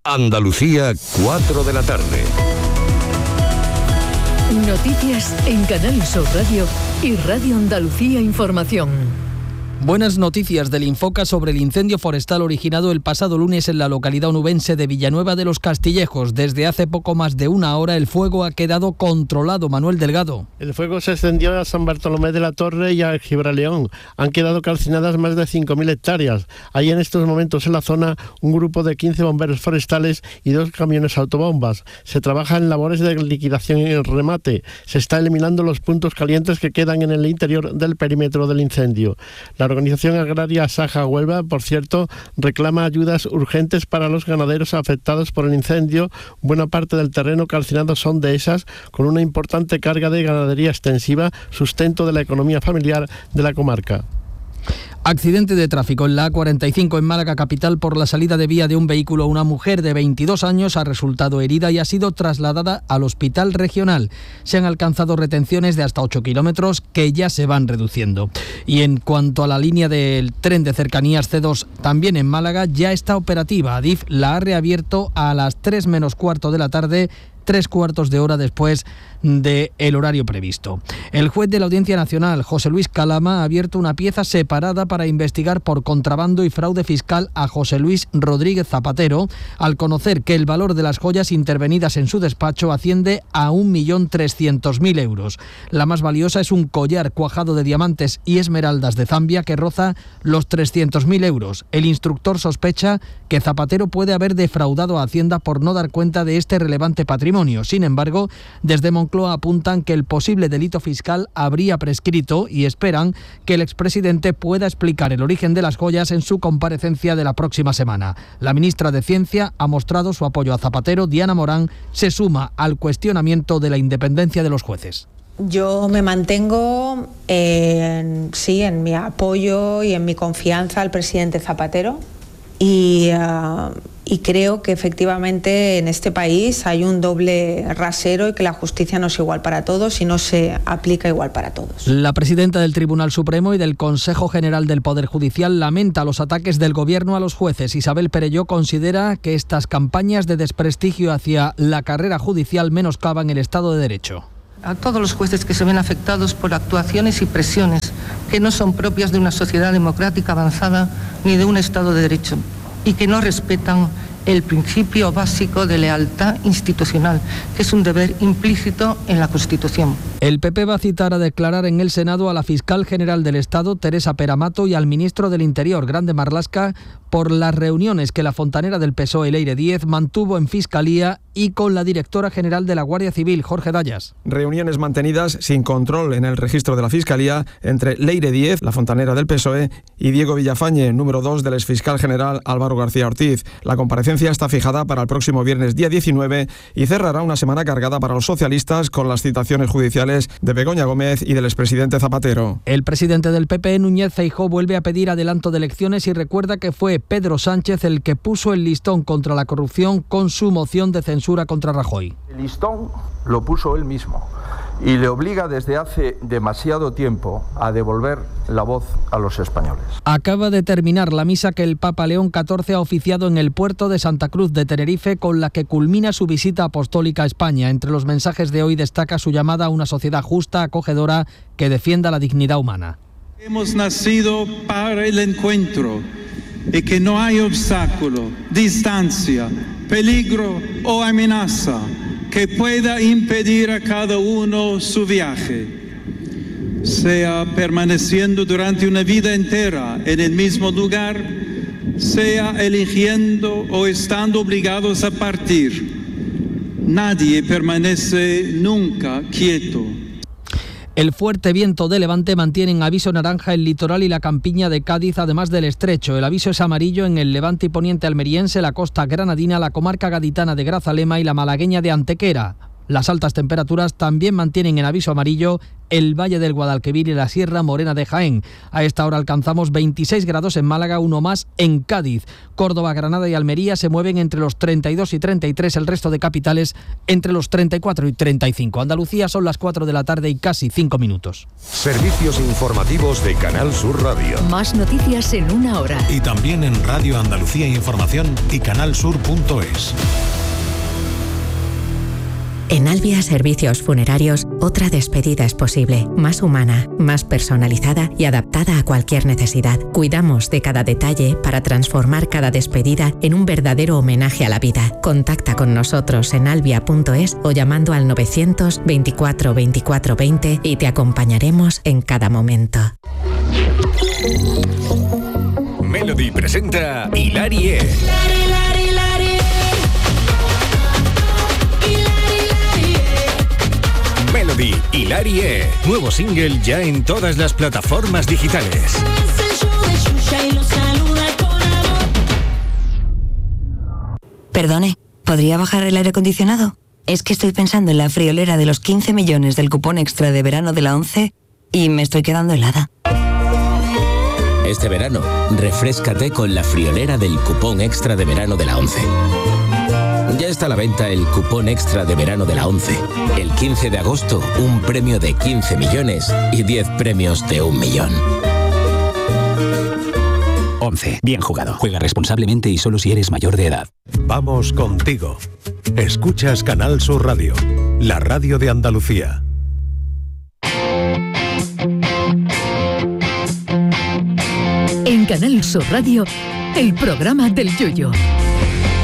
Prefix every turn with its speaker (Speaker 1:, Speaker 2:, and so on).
Speaker 1: Andalucía, 4 de la tarde.
Speaker 2: Noticias en Canal Sur Radio y Radio Andalucía Información.
Speaker 3: Buenas noticias del Infoca sobre el incendio forestal originado el pasado lunes en la localidad onubense de Villanueva de los Castillejos. Desde hace poco más de una hora el fuego ha quedado controlado. Manuel Delgado.
Speaker 4: El fuego se extendió a San Bartolomé de la Torre y a Gibraleón. Han quedado calcinadas más de 5.000 hectáreas. Hay en estos momentos en la zona un grupo de 15 bomberos forestales y 2 camiones autobombas. Se trabaja en labores de liquidación y remate. Se está eliminando los puntos calientes que quedan en el interior del perímetro del incendio. La organización agraria Saja Huelva, por cierto, reclama ayudas urgentes para los ganaderos afectados por el incendio. Buena parte del terreno calcinado son dehesas, con una importante carga de ganadería extensiva, sustento de la economía familiar de la comarca.
Speaker 3: Accidente de tráfico en la A45 en Málaga capital por la salida de vía de un vehículo. Una mujer de 22 años ha resultado herida y ha sido trasladada al hospital regional. Se han alcanzado retenciones de hasta 8 kilómetros que ya se van reduciendo. Y en cuanto a la línea del tren de cercanías C2, también en Málaga ya está operativa. Adif la ha reabierto a las 3 menos cuarto de la tarde, 3/4 de hora después del horario previsto. El juez de la Audiencia Nacional, José Luis Calama, ha abierto una pieza separada para investigar por contrabando y fraude fiscal a José Luis Rodríguez Zapatero, al conocer que el valor de las joyas intervenidas en su despacho asciende a 1.300.000 euros. La más valiosa es un collar cuajado de diamantes y esmeraldas de Zambia que roza los 300.000 euros. El instructor sospecha que Zapatero puede haber defraudado a Hacienda por no dar cuenta de este relevante patrimonio. Sin embargo, desde Moncloa apuntan que el posible delito fiscal habría prescrito y esperan que el expresidente pueda explicar el origen de las joyas en su comparecencia de la próxima semana. La ministra de Ciencia ha mostrado su apoyo a Zapatero. Diana Morán se suma al cuestionamiento de la independencia de los jueces.
Speaker 5: Yo me mantengo en mi apoyo y en mi confianza al presidente Zapatero y creo que efectivamente en este país hay un doble rasero y que la justicia no es igual para todos y no se aplica igual para todos.
Speaker 3: La presidenta del Tribunal Supremo y del Consejo General del Poder Judicial lamenta los ataques del Gobierno a los jueces. Isabel Perelló considera que estas campañas de desprestigio hacia la carrera judicial menoscaban el Estado de Derecho.
Speaker 6: A todos los jueces que se ven afectados por actuaciones y presiones que no son propias de una sociedad democrática avanzada ni de un Estado de Derecho y que no respetan el principio básico de lealtad institucional, que es un deber implícito en la Constitución.
Speaker 3: El PP va a citar a declarar en el Senado a la fiscal general del Estado, Teresa Peramato, y al ministro del Interior, Grande Marlaska, por las reuniones que la fontanera del PSOE, Leire Díez, mantuvo en Fiscalía y con la directora general de la Guardia Civil, Jorge Dayas.
Speaker 7: Reuniones mantenidas sin control en el registro de la Fiscalía entre Leire Díez, la fontanera del PSOE, y Diego Villafañe, número 2 del exfiscal general Álvaro García Ortiz. La comparecencia está fijada para el próximo viernes día 19 y cerrará una semana cargada para los socialistas con las citaciones judiciales de Begoña Gómez y del expresidente Zapatero.
Speaker 3: El presidente del PP, Núñez Feijóo, vuelve a pedir adelanto de elecciones y recuerda que fue Pedro Sánchez el que puso el listón contra la corrupción con su moción de censura contra Rajoy.
Speaker 8: El listón lo puso él mismo y le obliga desde hace demasiado tiempo a devolver la voz a los españoles.
Speaker 3: Acaba de terminar la misa que el Papa León XIV ha oficiado en el puerto de Santa Cruz de Tenerife, con la que culmina su visita apostólica a España. Entre los mensajes de hoy destaca su llamada a una sociedad justa, acogedora, que defienda la dignidad humana.
Speaker 9: Hemos nacido para el encuentro y que no hay obstáculo, distancia, peligro o amenaza que pueda impedir a cada uno su viaje, sea permaneciendo durante una vida entera en el mismo lugar, sea eligiendo o estando obligados a partir. Nadie permanece nunca quieto.
Speaker 3: El fuerte viento de levante mantiene en aviso naranja el litoral y la campiña de Cádiz, además del estrecho. El aviso es amarillo en el levante y poniente almeriense, la costa granadina, la comarca gaditana de Grazalema y la malagueña de Antequera. Las altas temperaturas también mantienen en aviso amarillo el Valle del Guadalquivir y la Sierra Morena de Jaén. A esta hora alcanzamos 26 grados en Málaga, uno más en Cádiz. Córdoba, Granada y Almería se mueven entre los 32 y 33, el resto de capitales entre los 34 y 35. Andalucía son las 4 de la tarde y casi 5 minutos.
Speaker 1: Servicios informativos de Canal Sur Radio.
Speaker 2: Más noticias en una hora.
Speaker 10: Y también en Radio Andalucía Información y canalsur.es.
Speaker 11: En Albia Servicios Funerarios, otra despedida es posible, más humana, más personalizada y adaptada a cualquier necesidad. Cuidamos de cada detalle para transformar cada despedida en un verdadero homenaje a la vida. Contacta con nosotros en albia.es o llamando al 924 24 20 y te acompañaremos en cada momento.
Speaker 1: Melody presenta Hilarie. Melody, Hilarie. Nuevo single ya en todas las plataformas digitales.
Speaker 12: Perdone, ¿podría bajar el aire acondicionado? Es que estoy pensando en la friolera de los 15 millones del cupón extra de verano de la 11 y me estoy quedando helada.
Speaker 13: Este verano, refréscate con la friolera del cupón extra de verano de la 11. Ya está a la venta el cupón extra de verano de la 11. El 15 de agosto, un premio de 15 millones y 10 premios de 1 millón.
Speaker 14: 11. Bien jugado. Juega responsablemente y solo si eres mayor de edad.
Speaker 10: Vamos contigo. Escuchas Canal Sur Radio, la radio de Andalucía.
Speaker 2: En Canal Sur Radio, el programa del Yoyo.